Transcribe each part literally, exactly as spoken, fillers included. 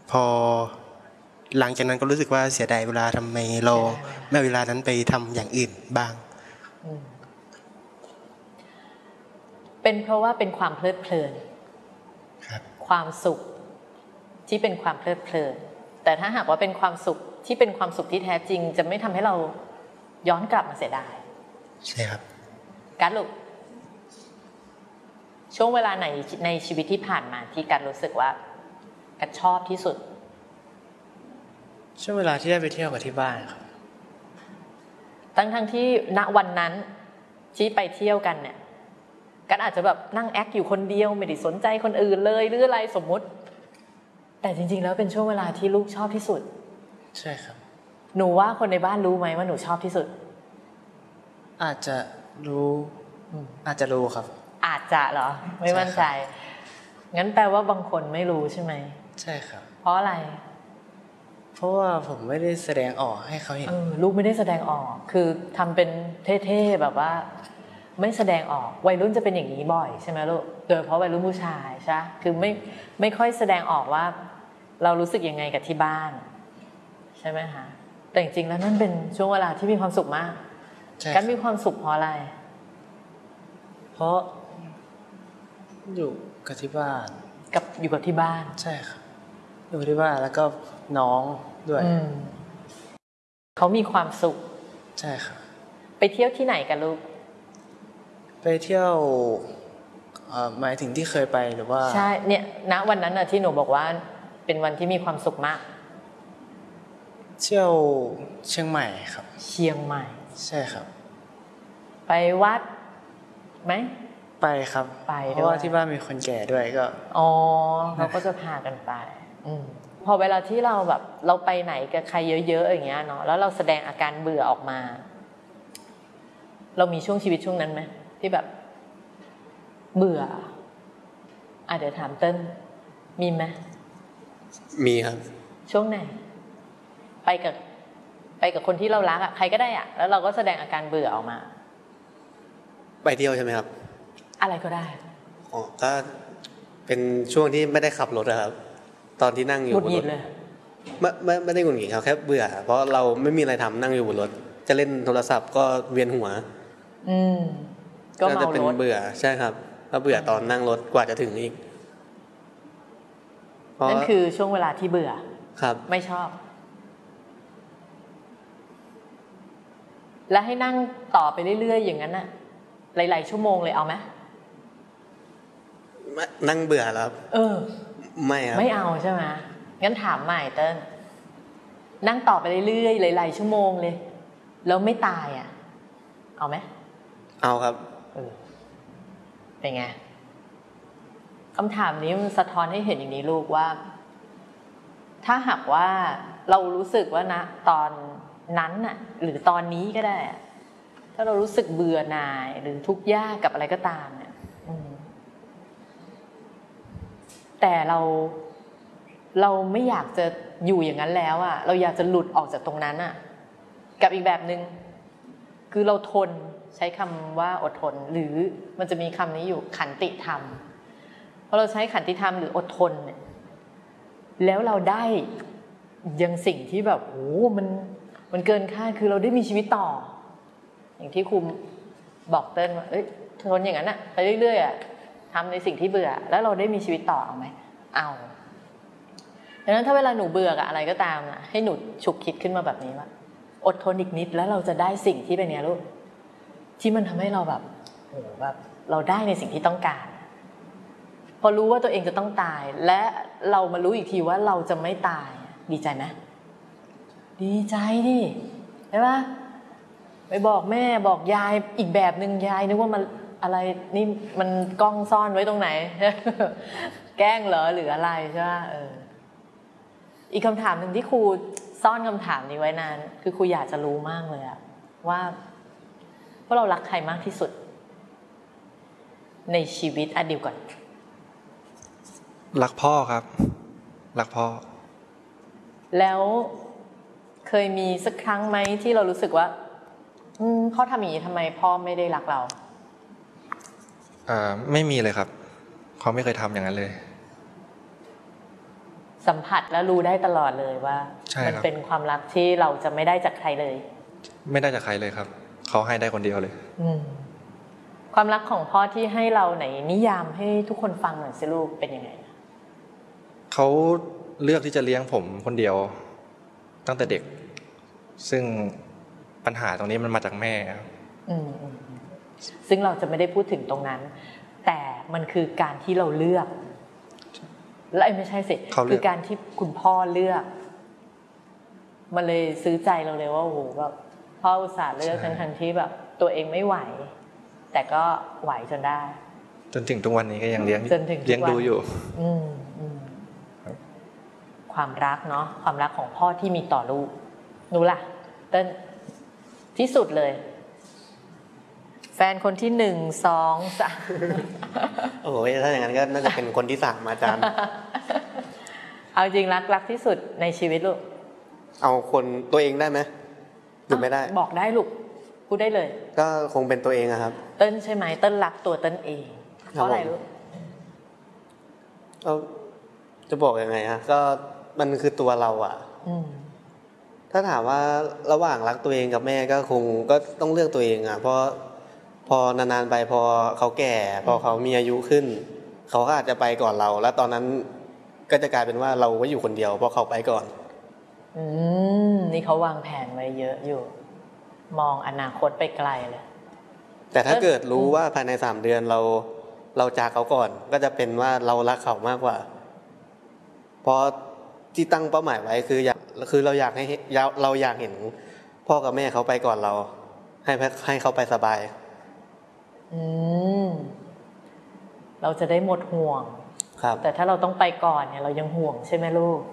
พอหลังจากนั้นก็รู้สึกว่าเสียดายเวลาทำไมเราไม่เอาเวลานั้นไปทำอย่างอื่นบ้างเป็นเพราะว่าเป็นความเพลิดเพลินความสุขที่เป็นความเพลิดเพลินแต่ถ้าหากว่าเป็นความสุขที่เป็นความสุขที่แท้จริงจะไม่ทำให้เราย้อนกลับมาเสียดายใช่ครับการลูกช่วงเวลาไหนในชีวิตที่ผ่านมาที่การรู้สึกว่าการชอบที่สุดช่วงเวลาที่ได้ไปเที่ยวกับที่บ้านครับทั้งทั้งที่ณวันนั้นที่ไปเที่ยวกันเนี่ยกันอาจจะแบบนั่งแอคอยู่คนเดียวไม่ได้สนใจคนอื่นเลยหรืออะไรสมมุติแต่จริงๆแล้วเป็นช่วงเวลาที่ลูกชอบที่สุดใช่ครับหนูว่าคนในบ้านรู้ไหมว่าหนูชอบที่สุดอาจจะรู้อาจจะรู้ครับอาจจะเหรอไม่มั่นใจงั้นแปลว่าบางคนไม่รู้ใช่ไหมใช่ครับเพราะอะไรเพราะว่าผมไม่ได้แสดงออกให้เขาเห็นลูกไม่ได้แสดงออกคือทำเป็นเท่ๆแบบว่าไม่แสดงออกวัยรุ่นจะเป็นอย่างนี้บ่อยใช่ไหมลูกโดยเฉพาะวัยรุ่นผู้ชายใช่คือไม่ไม่ค่อยแสดงออกว่าเรารู้สึกยังไงกับที่บ้านใช่ไหมคะแต่จริงๆแล้วนั่นเป็นช่วงเวลาที่มีความสุขมากการมีความสุขเพราะอะไรเพราะอยู่กับที่บ้านกับอยู่กับที่บ้านใช่ครับอยู่ที่บ้านแล้วก็น้องด้วยเขามีความสุขใช่ครับไปเที่ยวที่ไหนกันลูกไปเที่ยวหมายถึงที่เคยไปหรือว่าใช่เนี่ยณวันนั้นน่ะที่หนูบอกว่าเป็นวันที่มีความสุขมากเที่ยวเชียงใหม่ครับเชียงใหม่ใช่ครับไปวัดไหมไปครับไปเพราะว่าที่บ้านมีคนแก่ด้วยก็อ๋อเขาก็จะพากันไปพอเวลาที่เราแบบเราไปไหนกับใครเยอะๆอย่างเงี้ยเนาะแล้วเราแสดงอาการเบื่อออกมาเรามีช่วงชีวิตช่วงนั้นไหมที่แบบเบื่ออ่ะเดี๋ยวถามเติ้ลมีไหมมีครับช่วงไหนไปกับไปกับคนที่เรารักอ่ะใครก็ได้อ่ะแล้วเราก็แสดงอาการเบื่อออกมาไปเที่ยวใช่ไหมครับอะไรก็ได้อ๋อก็เป็นช่วงที่ไม่ได้ขับรถครับตอนที่นั่งอยู่บนรถเลยไม่ไม่ไม่ได้หงุดหงิดครับแค่เบื่อเพราะเราไม่มีอะไรทำนั่งอยู่บนรถจะเล่นโทรศัพท์ก็เวียนหัวอืมก็จะเป็นเบื่อใช่ครับก็เบื่อตอนนั่งรถกว่าจะถึงอีกนั่นคือช่วงเวลาที่เบื่อครับไม่ชอบและให้นั่งต่อไปเรื่อยๆอย่างนั้นน่ะหลายๆชั่วโมงเลยเอาไหมนั่งเบื่อแล้วเออไม่ครับไม่เอาใช่ไหมงั้นถามใหม่เติ้ลนั่งต่อไปเรื่อยๆหลายๆชั่วโมงเลยแล้วไม่ตายอ่ะเอาไหมเอาครับเออเป็นไงคำถามนี้มันสะท้อนให้เห็นอย่างนี้ลูกว่าถ้าหากว่าเรารู้สึกว่านะตอนนั้นน่ะหรือตอนนี้ก็ได้ถ้าเรารู้สึกเบื่อหน่ายหรือทุกข์ยากกับอะไรก็ตามเนี่ยแต่เราเราไม่อยากจะอยู่อย่างนั้นแล้วอ่ะเราอยากจะหลุดออกจากตรงนั้นอ่ะกับอีกแบบนึงคือเราทนใช้คำว่าอดทนหรือมันจะมีคำนี้อยู่ขันติธรรมพอเราใช้ขันติธรรมหรืออดทนเนี่ยแล้วเราได้ยังสิ่งที่แบบโอ้มันมันเกินคาดคือเราได้มีชีวิตต่ออย่างที่ครูบอกเติ้ลว่าเอ้ยทนอย่างนั้นอ่ะไปเรื่อยๆอ่ะทำในสิ่งที่เบื่อแล้วเราได้มีชีวิตต่อเอาไหมเอาดังนั้นถ้าเวลาหนูเบื่อกับอะไรก็ตามนะให้หนูฉุกคิดขึ้นมาแบบนี้ว่าอดทนอีกนิดแล้วเราจะได้สิ่งที่เป็นเนี้ยลูกที่มันทำให้เราแบบโอ้แบบเราได้ในสิ่งที่ต้องการพอรู้ว่าตัวเองจะต้องตายและเรามารู้อีกทีว่าเราจะไม่ตายดีใจไหมดีใจดิใช่ปะไปบอกแม่บอกยายอีกแบบนึงยายนึกว่ามันอะไรนี่มันกล้องซ่อนไว้ตรงไหนแกล้งเหรอหรืออะไรใช่ปะเอออีกคำถามหนึ่งที่ครูซ่อนคำถามนี้ไว้นานคือครูอยากจะรู้มากเลยอะว่าพวกเรารักใครมากที่สุดในชีวิตอ่ะเดียวก่อนรักพ่อครับรักพ่อแล้วเคยมีสักครั้งไหมที่เรารู้สึกว่าอืมพ่อทำอย่างนี้ทำไมพ่อไม่ได้รักเราอ่าไม่มีเลยครับเขาไม่เคยทำอย่างนั้นเลยสัมผัสแล้วรู้ได้ตลอดเลยว่ามันเป็นความรักที่เราจะไม่ได้จากใครเลยไม่ได้จากใครเลยครับเขาให้ได้คนเดียวเลยอืมความรักของพ่อที่ให้เราไหนนิยามให้ทุกคนฟังหน่อยสิลูกเป็นยังไงเขาเลือกที่จะเลี้ยงผมคนเดียวตั้งแต่เด็กซึ่งปัญหาตรงนี้มันมาจากแม่อืมซึ่งเราจะไม่ได้พูดถึงตรงนั้นแต่มันคือการที่เราเลือกและไม่ใช่สิคือการที่คุณพ่อเลือกมันเลยซื้อใจเราเลยว่าโอ้โหแบบพ่ออุตส่าห์เลือกทั้งๆที่แบบตัวเองไม่ไหวแต่ก็ไหวจนได้จนถึงทุกวันนี้ก็ยังเลี้ยงเลี้ยงดูอยู่อืมอืมความรักเนาะความรักของพ่อที่มีต่อลูกหนูล่ะเต้นที่สุดเลยแฟนคนที่หนึ่งสองสามโอ้ยถ้าอย่างนั้นก็น่าจะเป็นคนที่สามอาจารย์เอาจริงรักรักที่สุดในชีวิตลูกเอาคนตัวเองได้ไหมหรือไม่ได้บอกได้ลูกพูดได้เลยก็คงเป็นตัวเองครับเต้นใช่ไหมเต้นรักตัวเต้นเองเพราะอะไรลูกเอาจะบอกยังไงฮะก็มันคือตัวเราอ่ะถ้าถามว่าระหว่างรักตัวเองกับแม่ก็คงก็ต้องเลือกตัวเองอ่ะเพราะพอนานๆไปพอเขาแก่พอเขามีอายุขึ้นเขาก็อาจจะไปก่อนเราแล้วตอนนั้นก็จะกลายเป็นว่าเราก็อยู่คนเดียวเพราะเขาไปก่อนอืมนี่เขาวางแผนไว้เยอะอยู่มองอนาคตไปไกลเลยแต่ถ้าเกิดรู้ว่าภายในสามเดือนเราเราจากเขาก่อนก็จะเป็นว่าเรารักเขามากกว่าเพราะที่ตั้งเป้าหมายไว้คืออยากคือเราอยากให้เราอยากเห็นพ่อกับแม่เขาไปก่อนเราให้ให้เขาไปสบายอืมเราจะได้หมดห่วงครับแต่ถ้าเราต้องไปก่อนเนี่ยเรายังห่วงใช่ไหมลูก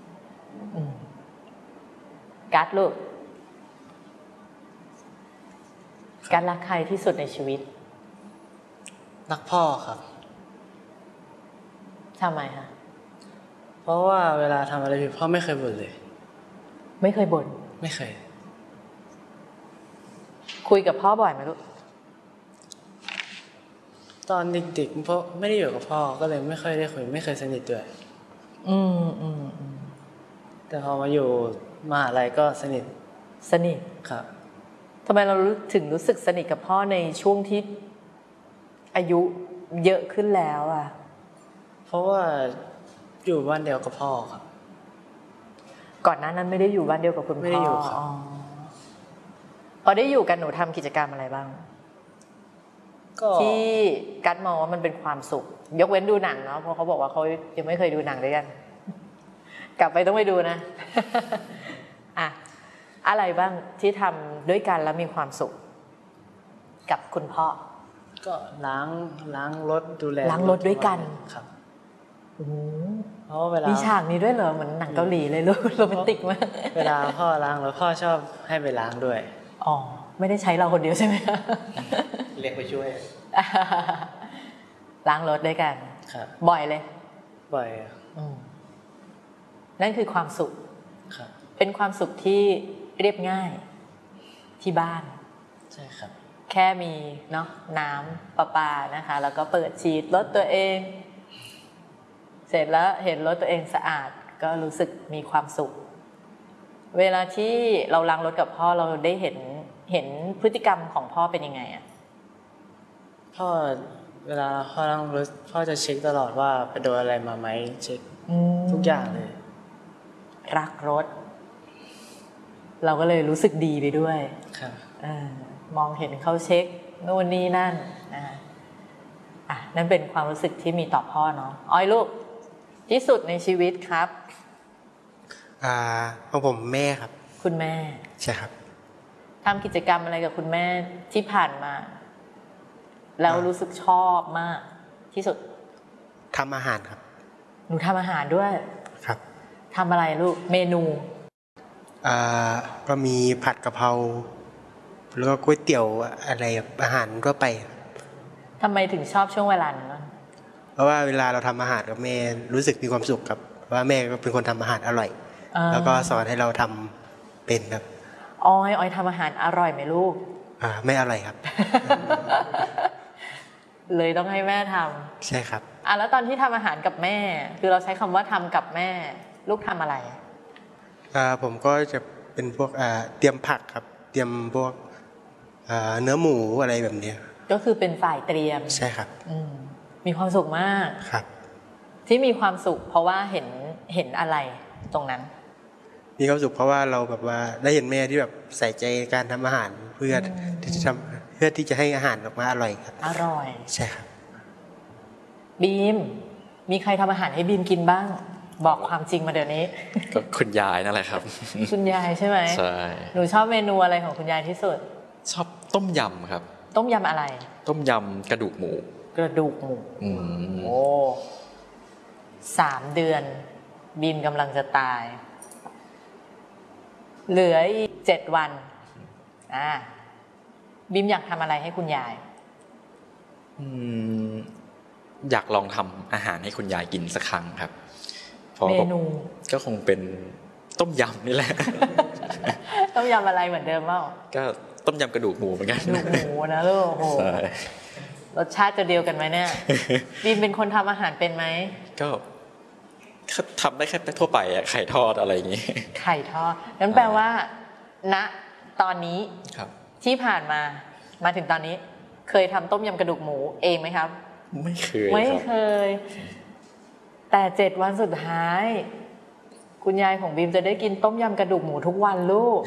กัดลูกกัดรักใครที่สุดในชีวิตรักพ่อครับทำไมคะเพราะว่าเวลาทำอะไรผิดพ่อไม่เคยบ่นเลยไม่เคยบ่นไม่เคยคุยกับพ่อบ่อยไหมลูกตอนเด็กๆเพราะไม่ได้อยู่กับพ่อก็เลยไม่ค่อยได้คุยไม่เคยสนิทด้วยอืมอืมอืมแต่พอมาอยู่มหาลัยก็สนิทสนิทครับทำไมเราถึงรู้สึกสนิทกับพ่อในช่วงที่อายุเยอะขึ้นแล้วอ่ะเพราะว่าอยู่บ้านเดียวกับพ่อครับก่อนหน้านั้นไม่ได้อยู่บ้านเดียวกับคุณพ่อไม่ได้อยู่ครับพอได้อยู่กันหนูทำกิจกรรมอะไรบ้างที่กัดมองว่ามันเป็นความสุขยกเว้นดูหนังเนาะเพราะเขาบอกว่าเขายังไม่เคยดูหนังด้วยกันกลับไปต้องไปดูนะอะอะไรบ้างที่ทำด้วยกันแล้วมีความสุขกับคุณพ่อก็ล้างล้างรถดูแลล้างรถด้วยกันครับโอ้เพราะเวลามีฉากนี้ด้วยเหรอเหมือนหนังเกาหลีเลยลูกโรแมนติกมากเวลาพ่อล้างรถพ่อชอบให้ไปล้างด้วยอ๋อไม่ได้ใช้เราคนเดียวใช่ไหมเรียกไปช่วยล้างรถด้วยกันบ่อยเลยบ่อยนั่นคือความสุขเป็นความสุขที่เรียบง่ายที่บ้านใช่ครับแค่มีเนาะน้ำประปานะคะแล้วก็เปิดฉีดรถตัวเองเสร็จแล้วเห็นรถตัวเองสะอาดก็รู้สึกมีความสุขเวลาที่เราล้างรถกับพ่อเราได้เห็นเห็นพฤติกรรมของพ่อเป็นยังไงอ่ะพ่อเวลาพ่อล้างรถพ่อจะเช็คตลอดว่าไปโดนอะไรมาไหมเช็คทุกอย่างเลยรักรถเราก็เลยรู้สึกดีไปด้วยครับมองเห็นเขาเช็คนู่นนี่นั่นนะอ่ะนั่นเป็นความรู้สึกที่มีต่อพ่อเนาะอ้อยลูกที่สุดในชีวิตครับอ่าของผมแม่ครับคุณแม่ใช่ครับทำกิจกรรมอะไรกับคุณแม่ที่ผ่านมาแล้วรู้สึกชอบมากที่สุดทำอาหารครับหนูทำอาหารด้วยครับทำอะไรลูกเมนูอ่าก็มีผัดกะเพราแล้วก็ก๋วยเตี๋ยวอะไรอาหารทั่วไปทำไมถึงชอบช่วงเวลานั้นเพราะว่าเวลาเราทำอาหารกับแม่รู้สึกมีความสุขครับว่าแม่ก็เป็นคนทำอาหารอร่อยแล้วก็สอนให้เราทำเป็นครับอ้อยอ้อยทำอาหารอร่อยไหมลูกอ่าไม่อร่อยครับเลยต้องให้แม่ทำใช่ครับอ่ะแล้วตอนที่ทำอาหารกับแม่ คือเราใช้คำว่าทำกับแม่ ลูกทำอะไรอ่าผมก็จะเป็นพวกอ่าเตรียมผักครับเตรียมพวกอ่าเนื้อหมูอะไรแบบนี้ก็คือเป็นฝ่ายเตรียมใช่ครับมีความสุขมากครับที่มีความสุขเพราะว่าเห็นเห็นอะไรตรงนั้นมีความสุขเพราะว่าเราแบบว่าได้เห็นแม่ที่แบบใส่ใจการทำอาหารเพื่อที่จะทำเพื่อที่จะให้อาหารออกมาอร่อยครับอร่อยใช่ครับบีมมีใครทำอาหารให้บีมกินบ้างบอกความจริงมาเดี๋ยวนี้ก็คุณยายนั่นแหละครับคุณยายใช่ไหมใช่หนูชอบเมนูอะไรของคุณยายที่สุดชอบต้มยำครับต้มยำอะไรต้มยำกระดูกหมูกระดูกหมูโอ้สามเดือนบีมกำลังจะตายเหลืออีกเจ็ดวันอ่าบีมอยากทำอะไรให้คุณยายอืมอยากลองทำอาหารให้คุณยายกินสักครั้งครับเมนูก็คงเป็นต้มยำนี่แหละต้มยำอะไรเหมือนเดิมเปล่าก็ต้มยำกระดูกหมูเหมือนกันกระดูกหมูนะลูกโอ้โหรสชาติจะเดียวกันไหมเนี่ยบีมเป็นคนทำอาหารเป็นไหมก็ทำได้แค่ทั่วไปอะไข่ทอดอะไรอย่างงี้ไข่ทอดนั่นแปลว่าณตอนนี้ที่ผ่านมามาถึงตอนนี้เคยทำต้มยำกระดูกหมูเองไหมครับไม่เคยไม่เคยแต่เจ็ดวันสุดท้ายคุณยายของบีมจะได้กินต้มยำกระดูกหมูทุกวันลูก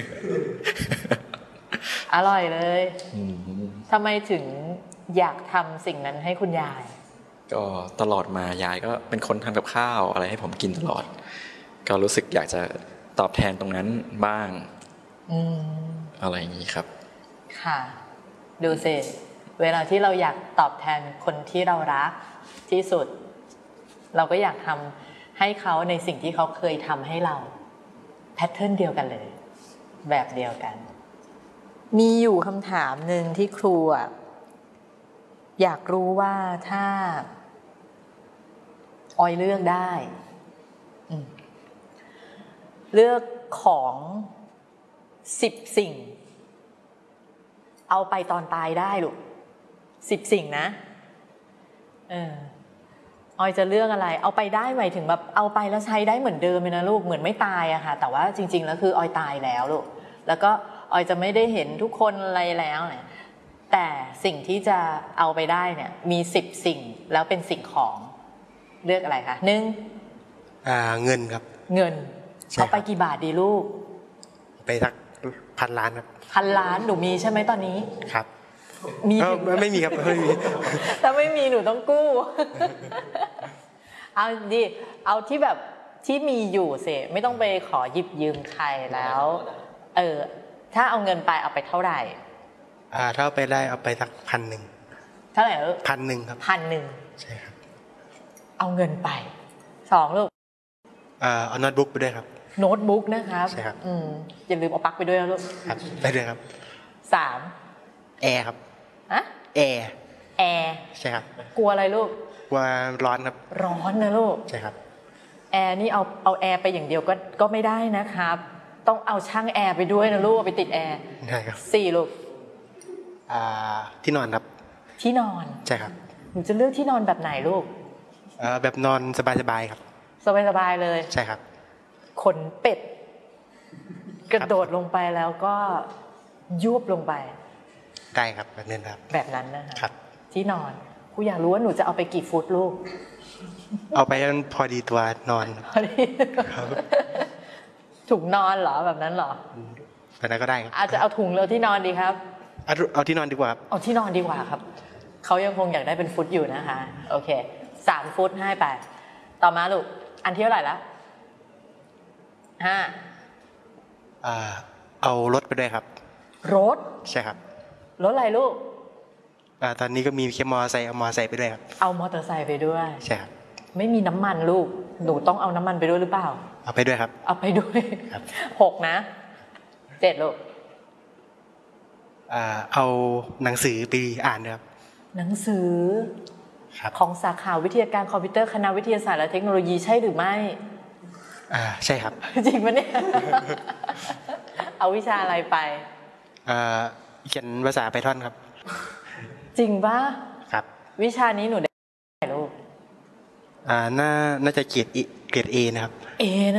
อร่อยเลยทำไมถึงอยากทำสิ่งนั้นให้คุณยายก็ตลอดมายายก็เป็นคนทำกับข้าวอะไรให้ผมกินตลอดก็รู้สึกอยากจะตอบแทนตรงนั้นบ้างอะไรอย่างนี้ครับค่ะดูสิเวลาที่เราอยากตอบแทนคนที่เรารักที่สุดเราก็อยากทำให้เขาในสิ่งที่เขาเคยทำให้เราแพทเทิร์นเดียวกันเลยแบบเดียวกันมีอยู่คำถามหนึ่งที่ครูอยากรู้ว่าถ้าออยเลือกได้เลือกของสิบสิ่งเอาไปตอนตายได้ลูกสิบสิ่งนะเออออยจะเลือกอะไรเอาไปได้หมายถึงแบบเอาไปแล้วใช้ได้เหมือนเดิมเลยนะลูกเหมือนไม่ตายอะค่ะแต่ว่าจริงๆแล้วคือออยตายแล้วลูกแล้วก็ออยจะไม่ได้เห็นทุกคนอะไรแล้วเนี่ยแต่สิ่งที่จะเอาไปได้เนี่ยมีสิบสิ่งแล้วเป็นสิ่งของเลือกอะไรคะหนึ่งอ่าเงินครับเงินเอาไปกี่บาทดีลูกไปสักพันล้านครับพันล้านหนูมีใช่ไหมตอนนี้ครับมีไม่มีครับไม่มีถ้าไม่มีหนูต้องกู้เอาดิเอาที่แบบที่มีอยู่สิไม่ต้องไปขอหยิบยืมใครแล้วเออถ้าเอาเงินไปเอาไปเท่าไหร่อ่าถ้าเอาไปได้เอาไปสักพันหนึ่งเท่าไหร่เออพันหนึ่งครับพันหนึ่งใช่ครับเอาเงินไปสองลูกอ่าเอาโน้ตบุ๊กไปด้วยครับโน้ตบุ๊กนะครับใช่ครับอืมอย่าลืมเอาปลั๊กไปด้วยนะลูกครับไปด้วยครับสามแอร์ครับอะแอร์แอร์ใช่ครับกลัวอะไรลูกกลัวร้อนครับร้อนนะลูกใช่ครับแอร์นี่เอาเอาแอร์ไปอย่างเดียวก็ก็ไม่ได้นะครับต้องเอาช่างแอร์ไปด้วยนะลูกเอาไปติดแอร์ใช่ครับสี่ลูกอ่าที่นอนครับที่นอนใช่ครับหนูจะเลือกที่นอนแบบไหนลูกอ่าแบบนอนสบายๆครับสบายๆเลยใช่ครับขนเป็ดกระโดดลงไปแล้วก็ยุบลงไปได้ครับแบบนั้นครับแบบนั้นนะคะครับที่นอนครูอยากรู้ว่าหนูจะเอาไปกี่ฟุตลูกเอาไปมันพอดีตัวนอนพอดีถุงนอนเหรอแบบนั้นเหรอแบบนั้นก็ได้ครับอาจจะเอาถุงหรือที่นอนดีครับเอาเอาที่นอนดีกว่าเอาที่นอนดีกว่าครับเขายังคงอยากได้เป็นฟุตอยู่นะคะโอเคสามฟุตให้ไปต่อมาลูกอันที่เท่าไหร่ละห้าอ่าเอารถไปด้วยครับรถใช่ครับรถอะไรลูกอ่าตอนนี้ก็มีแค่มอเตอร์ไซค์เอามอเตอร์ไซค์ไปด้วยครับเอามอเตอร์ไซค์ไปด้วยใช่ครับไม่มีน้ำมันลูกหนูต้องเอาน้ำมันไปด้วยหรือเปล่าเอาไปด้วยครับเอาไปด้วยครับหกนะเจ็ดลูกอ่าเอาหนังสือไปอ่านครับหนังสือครับของสาขาวิทยาการคอมพิวเตอร์คณะวิทยาศาสตร์และเทคโนโลยีใช่หรือไม่อ่าใช่ครับจริงปะเนี่ยเอาวิชาอะไรไปอ่าเขียนภาษาไพทอนครับจริงปะครับวิชานี้หนูได้ลูกอ่าน่าน่าจะเกรดเอเกรดเอนะครับเอนะ